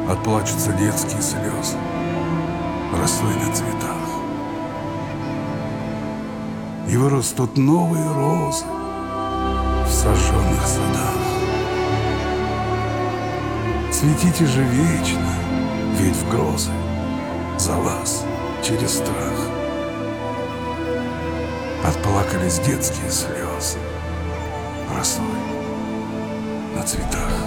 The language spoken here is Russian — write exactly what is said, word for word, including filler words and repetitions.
Отплачутся детские слезы росой на цветах. И вырастут новые розы в сожженных садах. Цветите же вечно, ведь в грозы за вас через страх отплакались детские слезы росой на цветах.